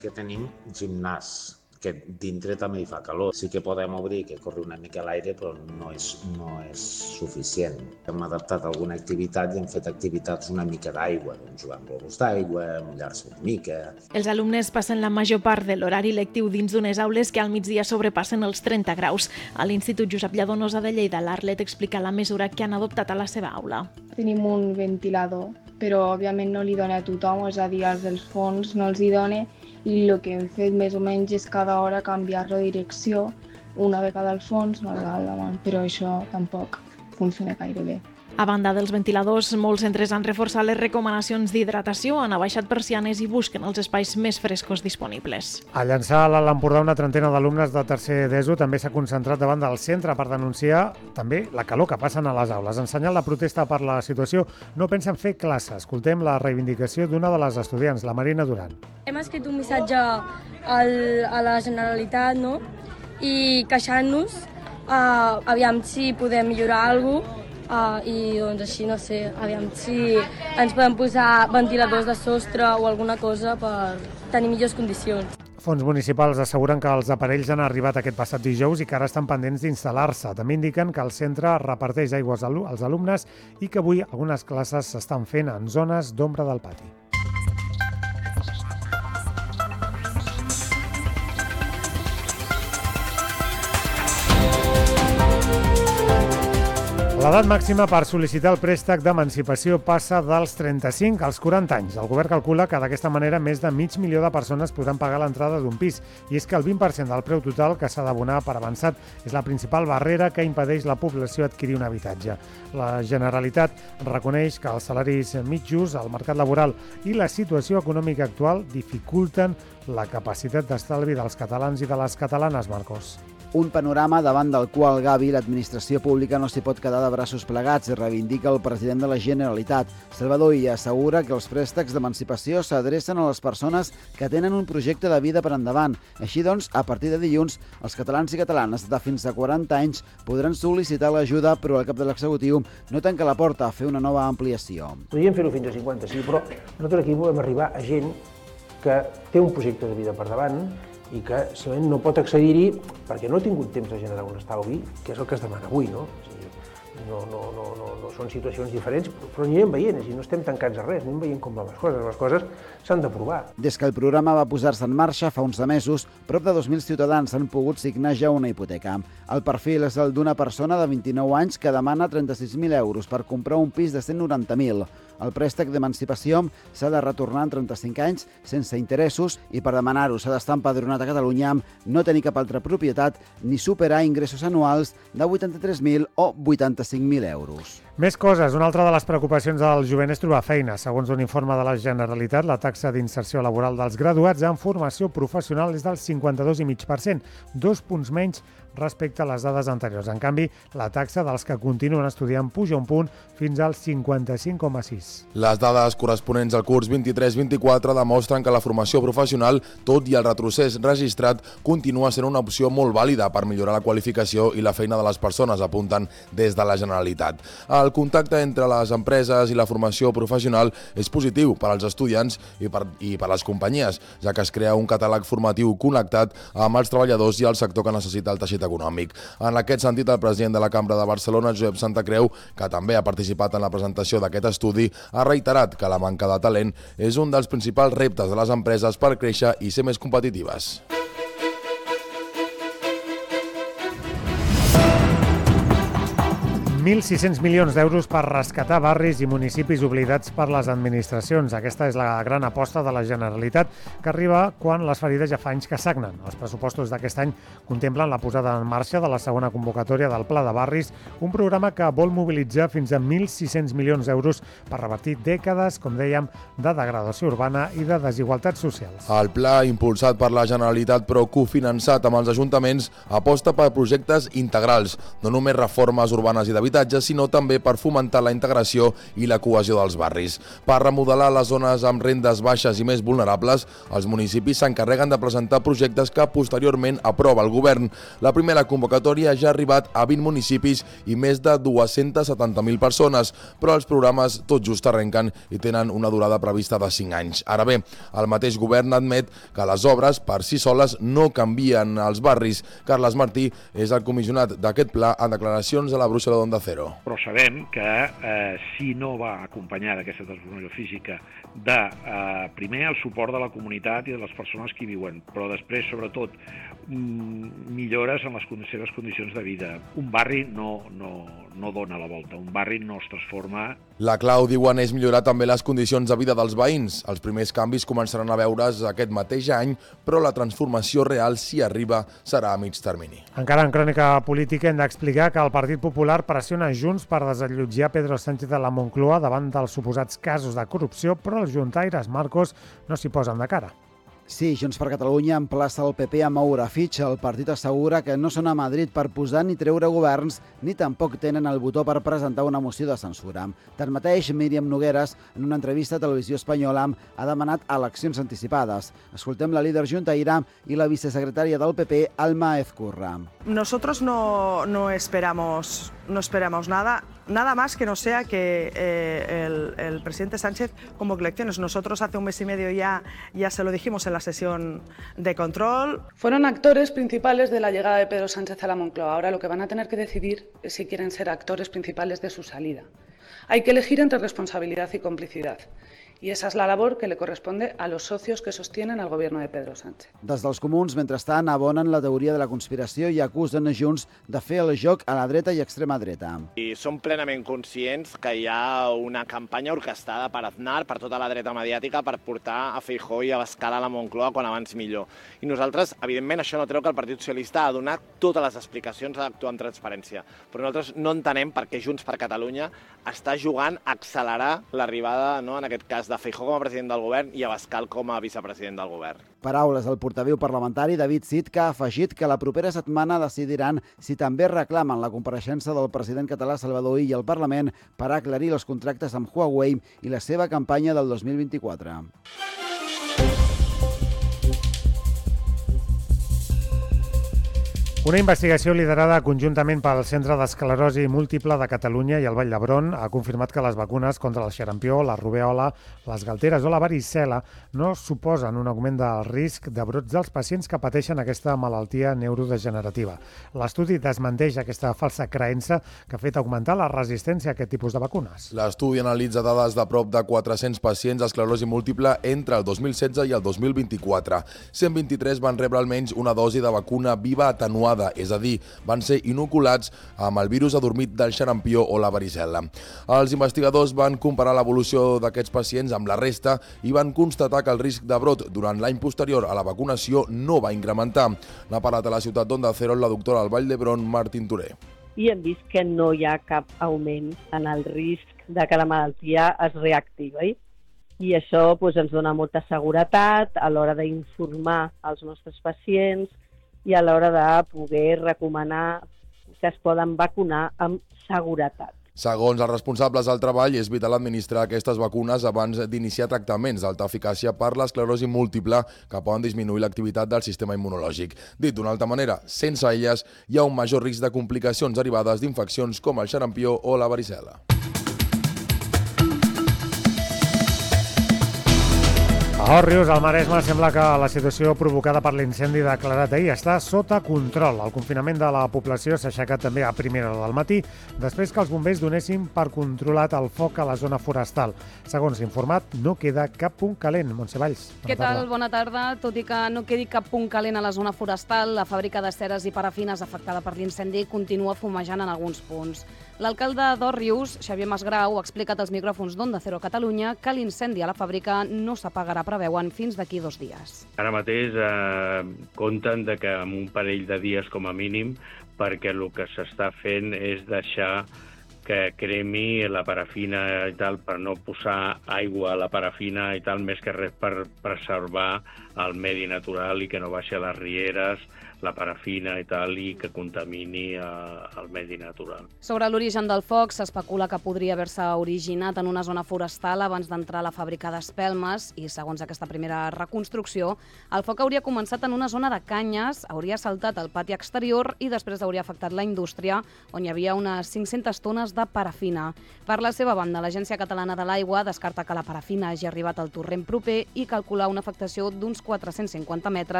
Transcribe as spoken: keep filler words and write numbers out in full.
Que tenim gimnàs, que dintre també hi fa calor. Sí que podem obrir, que corri una mica a l'aire, però no és, no és suficient. Hem adaptat alguna activitat i hem fet activitats una mica d'aigua, doncs jugar amb globus d'aigua, mullar-se una mica. Els alumnes passen la major part de l'horari lectiu dins d'unes aules que al migdia sobrepassen els trenta graus. A l'Institut Josep Lladonosa de Lleida, l'Arlet explica la mesura que han adoptat a la seva aula. Tenim un ventilador, però òbviament no li dona a tothom, és a dir, als dels fons no els hi dona, i el que hem fet més o menys és cada hora canviar-lo de direcció, una vegada al fons, una vegada al davant, però això tampoc funciona gaire bé. A banda dels ventiladors, molts centres han reforçat les recomanacions d'hidratació, han abaixat persianes i busquen els espais més frescos disponibles. A Llançà, a l'Empordà, una trentena d'alumnes de tercer d'ESO també s'ha concentrat davant del centre per denunciar també la calor que passen a les aules. En senyal de protesta per la situació, no pensen fer classe. Escoltem la reivindicació d'una de les estudiants, la Marina Duran. Hem escrit un missatge al, a la Generalitat, no? I queixant-nos, uh, aviam si podem millorar alguna cosa, Uh, i doncs així, no sé, aviam si ens podem posar ventiladors de sostre o alguna cosa per tenir millors condicions. Fons municipals asseguren que els aparells han arribat aquest passat dijous i que ara estan pendents d'instal·lar-se. També indiquen que el centre reparteix aigües als alumnes i que avui algunes classes s'estan fent en zones d'ombra del pati. L'edat màxima per sol·licitar el préstec d'emancipació passa dels trenta-cinc als quaranta anys. El govern calcula que d'aquesta manera més de mig milió de persones podran pagar l'entrada d'un pis. I és que el vint per cent del preu total que s'ha d'abonar per avançat és la principal barrera que impedeix la població adquirir un habitatge. La Generalitat reconeix que els salaris mitjos, el mercat laboral i la situació econòmica actual dificulten la capacitat d'estalvi dels catalans i de les catalanes, Marcos. Un panorama davant del qual, Gavi, l'administració pública no s'hi pot quedar de braços plegats, reivindica el president de la Generalitat. Salvador Illa assegura que els préstecs d'emancipació s'adrecen a les persones que tenen un projecte de vida per endavant. Així doncs, a partir de dilluns, els catalans i catalanes de fins a quaranta anys podran sol·licitar l'ajuda, però el cap de l'executiu no tanca la porta a fer una nova ampliació. Podríem fer-ho fins a cinquanta, sí, però nosaltres aquí volem arribar a gent que té un projecte de vida per davant i que simplement no pot accedir-hi perquè no ha tingut temps de generar un estalvi, que és el que es demana avui, no? O sigui, no, no, no, no, no són situacions diferents, però anirem veient, i no estem tancats a res, anem veient com van les coses, les coses s'han de provar. Des que el programa va posar-se en marxa fa uns mesos, prop de dos mil ciutadans han pogut signar ja una hipoteca. El perfil és el d'una persona de vint-i-nou anys que demana trenta-sis mil euros per comprar un pis de cent noranta mil. El préstec d'emancipació s'ha de retornar en trenta-cinc anys sense interessos i per demanar-ho s'ha d'estar empadronat a Catalunya, no tenir cap altra propietat ni superar ingressos anuals de vuitanta-tres mil o vuitanta-cinc mil euros. Més coses. Una altra de les preocupacions del jovent és trobar feina. Segons un informe de la Generalitat, la taxa d'inserció laboral dels graduats en formació professional és del cinquanta-dos coma cinc per cent, dos punts menys respecte a les dades anteriors. En canvi, la taxa dels que continuen estudiant puja un punt fins al cinquanta-cinc coma sis. Les dades corresponents al curs vint-i-tres vint-i-quatre demostren que la formació professional, tot i el retrocés registrat, continua sent una opció molt vàlida per millorar la qualificació i la feina de les persones, apunten des de la Generalitat. El contacte entre les empreses i la formació professional és positiu per als estudiants i per, i per les companyies, ja que es crea un catàleg formatiu connectat amb els treballadors i el sector que necessita el teixit econòmic. En aquest sentit, el president de la Cambra de Barcelona, Josep Santacreu, que també ha participat en la presentació d'aquest estudi, ha reiterat que la manca de talent és un dels principals reptes de les empreses per créixer i ser més competitives. mil sis-cents milions d'euros per rescatar barris i municipis oblidats per les administracions. Aquesta és la gran aposta de la Generalitat, que arriba quan les ferides ja fa anys que sagnen. Els pressupostos d'aquest any contemplen la posada en marxa de la segona convocatòria del Pla de Barris, un programa que vol mobilitzar fins a mil sis-cents milions d'euros per revertir dècades, com dèiem, de degradació urbana i de desigualtats socials. El pla, impulsat per la Generalitat però cofinançat amb els ajuntaments, aposta per projectes integrals, no només reformes urbanes i d'habitatge, habitatges, sinó també per fomentar la integració i la cohesió dels barris. Per remodelar les zones amb rendes baixes i més vulnerables, els municipis s'encarreguen de presentar projectes que posteriorment aprova el govern. La primera convocatòria ja ha arribat a vint municipis i més de dues-centes setanta mil persones, però els programes tot just arrenquen i tenen una durada prevista de cinc anys. Ara bé, el mateix govern admet que les obres per si soles no canvien els barris. Carles Martí és el comissionat d'aquest pla en declaracions a la Bruixa d'Onda Cero. Però sabem que eh, si no va acompanyada aquesta transformació física de, eh, primer, el suport de la comunitat i de les persones que hi viuen, però després, sobretot, millores en les seves condicions de vida. Un barri no, no, no dona la volta, un barri no es transforma. La clau, diuen, és millorar també les condicions de vida dels veïns. Els primers canvis començaran a veure's aquest mateix any, però la transformació real, si arriba, serà a mig termini. Encara en crònica política hem d'explicar que el Partit Popular pressiona Junts per desallotjar Pedro Sánchez de la Moncloa davant dels suposats casos de corrupció, però els juntaires Marcos no s'hi posen de cara. Sí, Junts per Catalunya emplaça el P P a moure fitxa. El partit assegura que no són a Madrid per posar ni treure governs, ni tampoc tenen el botó per presentar una moció de censura. Tanmateix, Míriam Nogueras, en una entrevista a Televisió Espanyola, ha demanat eleccions anticipades. Escoltem la líder juntaire i la vicesecretària del P P, Alma Ezcurra. Nosotros no, no esperamos, no esperamos nada. Nada más que no sea que eh, el, el presidente Sánchez convoque elecciones. Nosotros hace un mes y medio ya, ya se lo dijimos en la sesión de control. Fueron actores principales de la llegada de Pedro Sánchez a la Moncloa. Ahora lo que van a tener que decidir es si quieren ser actores principales de su salida. Hay que elegir entre responsabilidad y complicidad. I esa és la labor que le corresponde a los socios que sostienen el gobierno de Pedro Sánchez. Des dels comuns, mentrestant, abonen la teoria de la conspiració i acusen Junts de fer el joc a la dreta i extrema dreta. I som plenament conscients que hi ha una campanya orquestada per Aznar, per tota la dreta mediàtica, per portar a Feijóo i a Abascal a la Moncloa quan abans millor. I nosaltres, evidentment, això no treu que el Partit Socialista ha donat totes les explicacions, ha d'actuar amb transparència. Però nosaltres no entenem per què Junts per Catalunya està jugant a accelerar l'arribada, no, en aquest cas, de Feijóo com a president del govern i Abascal com a vicepresident del govern. Paraules del portaveu parlamentari David Cid, que ha afegit que la propera setmana decidiran si també reclamen la compareixença del president català Salvador Illa al Parlament per aclarir els contractes amb Huawei i la seva campanya del dos mil vint-i-quatre. Una investigació liderada conjuntament pel Centre d'Esclerosi Múltiple de Catalunya i el Vall d'Hebron ha confirmat que les vacunes contra el xarampió, la rubèola, les galteres o la varicel·la no suposen un augment del risc de brots dels pacients que pateixen aquesta malaltia neurodegenerativa. L'estudi desmenteix aquesta falsa creença que ha fet augmentar la resistència a aquest tipus de vacunes. L'estudi analitza dades de prop de quatre-cents pacients d'esclerosi múltiple entre el dos mil setze i el dos mil vint-i-quatre. cent vint-i-tres van rebre almenys una dosi de vacuna viva atenuada, és a dir, van ser inoculats amb el virus adormit del xarampió o la varicel·la. Els investigadors van comparar l'evolució d'aquests pacients amb la resta i van constatar que el risc de brot durant l'any posterior a la vacunació no va incrementar. N'ha parlat a la ciutat d'Onda Cero la doctora al Vall d'Hebron, Martín Turé. I hem vist que no hi ha cap augment en el risc de que la malaltia es reactivi. I això doncs, ens dona molta seguretat a l'hora d'informar els nostres pacients i a l'hora de poder recomanar que es poden vacunar amb seguretat. Segons els responsables del treball, és vital administrar aquestes vacunes abans d'iniciar tractaments d'alta eficàcia per l'esclerosi múltiple que poden disminuir l'activitat del sistema immunològic. Dit d'una altra manera, sense elles hi ha un major risc de complicacions derivades d'infeccions com el xarampió o la varicel·la. A Òrrius, al Maresme, sembla que la situació provocada per l'incendi declarat ahir està sota control. El confinament de la població s'ha aixecat també a primera hora del matí, després que els bombers donessin per controlat el foc a la zona forestal. Segons informat, no queda cap punt calent. Montse Valls. Què tal? Bona tarda. Tot i que no quedi cap punt calent a la zona forestal, la fàbrica de ceres i parafines afectada per l'incendi continua fumejant en alguns punts. L'alcalde d'Òrrius, Xavier Masgrau, ha explicat als micròfons d'Onda Cero Catalunya que l'incendi a la fàbrica no s'apagarà, preveuen, fins d'aquí dos dies. Ara mateix eh, compten de que en un parell de dies com a mínim, perquè el que s'està fent és deixar que cremi la parafina i tal, per no posar aigua a la parafina i tal, més que res per preservar al medi natural i que no baixi a les rieres, la parafina i tal, i que contamini eh, el medi natural. Sobre l'origen del foc, s'especula que podria haver-se originat en una zona forestal abans d'entrar a la fàbrica d'espelmes i, segons aquesta primera reconstrucció, el foc hauria començat en una zona de canyes, hauria saltat al pati exterior i després hauria afectat la indústria, on hi havia unes cinc-centes tones de parafina. Per la seva banda, l'Agència Catalana de l'Aigua descarta que la parafina hagi arribat al torrent proper i calcula una afectació d'uns quatre-cents cinquanta metres